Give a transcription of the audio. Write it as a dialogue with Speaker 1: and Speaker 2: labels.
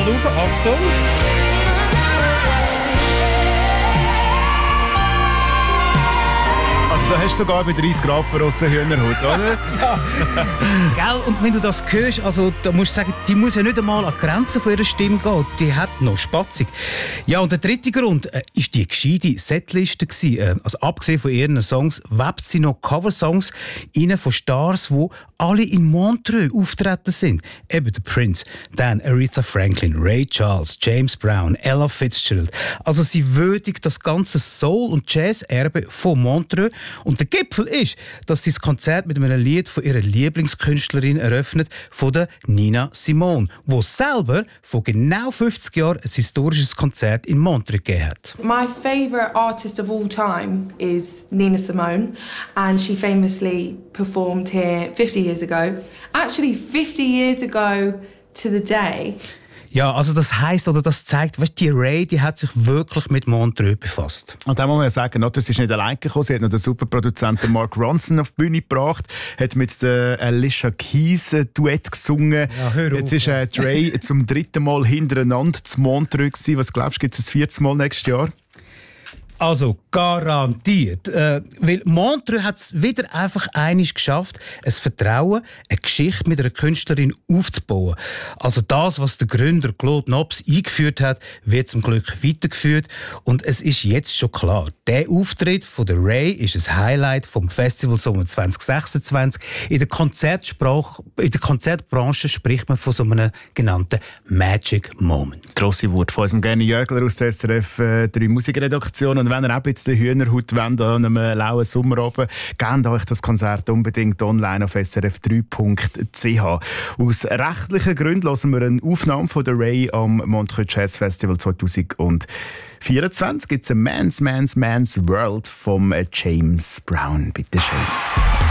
Speaker 1: mal rauf, Achtung!
Speaker 2: Da hast du sogar bei 30 Grad verrossen Hühnerhaut, oder?
Speaker 1: Ja. Gell? Und wenn du das hörst, also, da musst du sagen, die muss ja nicht einmal an die Grenzen von ihrer Stimme gehen. Die hat noch Spatzig. Ja, und der dritte Grund ist die gescheite Setliste gewesen. Also abgesehen von ihren Songs, webt sie noch Coversongs rein von Stars, die alle in Montreux auftreten sind. Eben der Prince, dann Aretha Franklin, Ray Charles, James Brown, Ella Fitzgerald. Also sie würdigt das ganze Soul- und Jazz-Erbe von Montreux. Und der Gipfel ist, dass sie das Konzert mit einem Lied von ihrer Lieblingskünstlerin eröffnet, von der Nina Simone, die selber vor genau 50 Jahren ein historisches Konzert in Montreux gegeben hat.
Speaker 3: My favourite artist of all time is Nina Simone, and she famously performed here 50 years ago. Actually, 50 years ago to the day.
Speaker 1: Ja, also das heisst, oder das zeigt, weißt, die Ray, die hat sich wirklich mit Montreux befasst.
Speaker 2: Und da muss man ja sagen, das ist nicht allein gekommen. Sie hat noch den Superproduzenten Mark Ronson auf die Bühne gebracht, hat mit der Alicia Keys ein Duett gesungen.
Speaker 1: Ja, hör auf.
Speaker 2: Jetzt ist Ray zum 3. Mal hintereinander zu Montreux gewesen. Was glaubst du, gibt es ein 4. Mal nächstes Jahr?
Speaker 1: Also garantiert. Weil Montreux hat es wieder einfach einmal geschafft, ein Vertrauen, eine Geschichte mit einer Künstlerin aufzubauen. Also das, was der Gründer Claude Nobs eingeführt hat, wird zum Glück weitergeführt. Und es ist jetzt schon klar, der Auftritt von der Ray ist ein Highlight vom Festival Sommer 2026. In der Konzertbranche spricht man von so einem genannten Magic Moment.
Speaker 2: Grosse Wort von unserem Gerni Jögler aus der SRF 3 Musikredaktion. Und wenn ihr auch jetzt die Hühnerhaut wollt, an einem lauen Sommerabend, gebt euch das Konzert unbedingt online auf srf3.ch. Aus rechtlichen Gründen hören wir eine Aufnahme von der Ray am Montreux Jazz Festival 2024. Gibt es ein Man's World vom James Brown. Bitte schön.